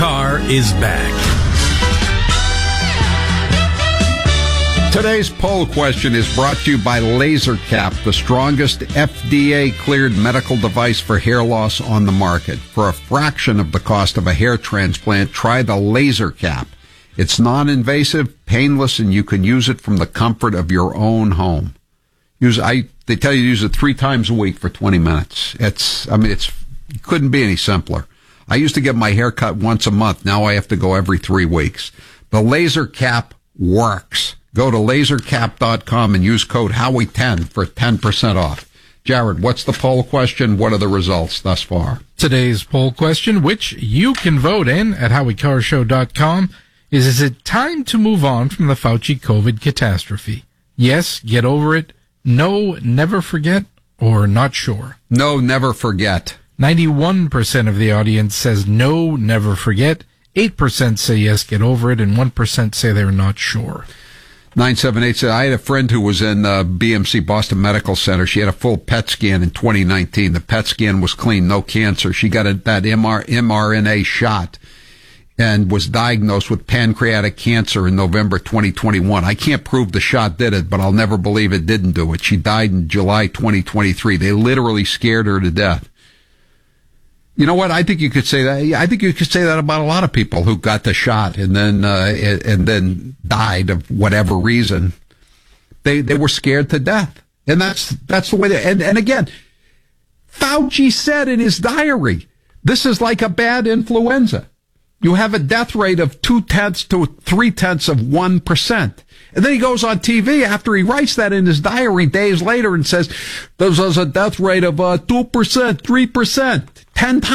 Carr is back. Today's poll question is brought to you by LaserCap, the strongest FDA-cleared medical device for hair loss on the market. For a fraction of the cost of a hair transplant, try the LaserCap. It's non-invasive, painless, and you can use it from the comfort of your own home. They tell you to use it 3 times a week for 20 minutes. It couldn't be any simpler. I used to get my hair cut once a month. Now I have to go every 3 weeks. The LaserCap works. Go to lasercap.com and use code Howie10 for 10% off. Jared, what's the poll question? What are the results thus far? Today's poll question, which you can vote in at HowieCarrShow.com, is it time to move on from the Fauci COVID catastrophe? Yes, get over it. No, never forget, or not sure? No, never forget. 91% of the audience says no, never forget. 8% say yes, get over it, and 1% say they're not sure. 978 said, I had a friend who was in BMC, Boston Medical Center. She had a full PET scan in 2019. The PET scan was clean, no cancer. She got that mRNA shot and was diagnosed with pancreatic cancer in November 2021. I can't prove the shot did it, but I'll never believe it didn't do it. She died in July 2023. They literally scared her to death. You know what? I think you could say that. I think you could say that about a lot of people who got the shot and then died of whatever reason. They were scared to death, and that's the way. And again, Fauci said in his diary, this is like a bad influenza. You have a death rate of 0.2 to 0.3%. And then he goes on TV after he writes that in his diary days later and says, there's a death rate of 2%, 3%, 10 times.